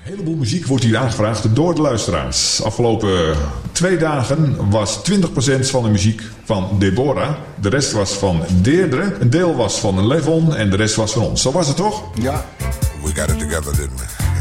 Een heleboel muziek wordt hier aangevraagd door de luisteraars. Afgelopen 2 dagen was 20% van de muziek van Deborah. De rest was van Deirdre. Een deel was van Levon en de rest was van ons. Zo was het toch? Ja. We got it together, didn't we?